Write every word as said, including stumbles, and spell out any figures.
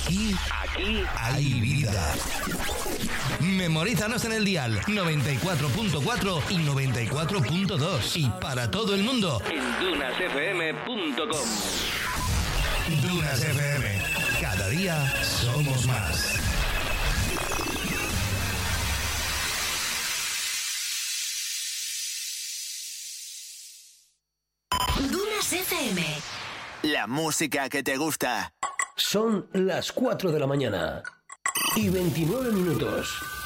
Aquí, aquí hay vida. Memorízanos en el dial noventa y cuatro punto cuatro y noventa y cuatro punto dos. Y para todo el mundo en dunas f m punto com. Dunas F M. Cada día somos más. Dunas F M. La música que te gusta. Son las cuatro de la mañana y veintinueve minutos.